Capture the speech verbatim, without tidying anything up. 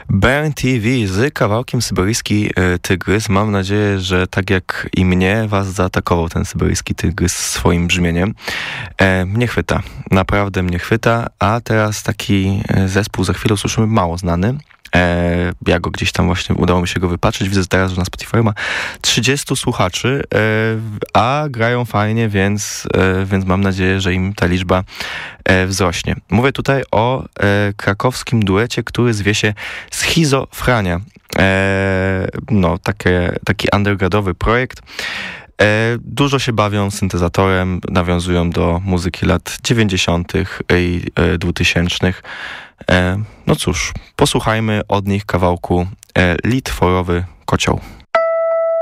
Burn T V z kawałkiem Syberyjski Tygrys. Mam nadzieję, że tak jak i mnie, was zaatakował ten Syberyjski Tygrys swoim brzmieniem. E, mnie chwyta, naprawdę mnie chwyta, a teraz taki zespół za chwilę usłyszymy, mało znany. E, ja go gdzieś tam właśnie udało mi się go wypatrzeć. Widzę teraz, że na Spotify ma trzydziestu słuchaczy, e, a grają fajnie, więc, e, więc mam nadzieję, że im ta liczba e, wzrośnie. Mówię tutaj o e, krakowskim duecie, który zwie się Schizofrenia. E, no, takie, taki undergroundowy projekt. E, dużo się bawią syntezatorem, nawiązują do muzyki lat dziewięćdziesiątych i e, dwutysięcznych. E, no cóż, posłuchajmy od nich kawałku e, Litworowy Kocioł.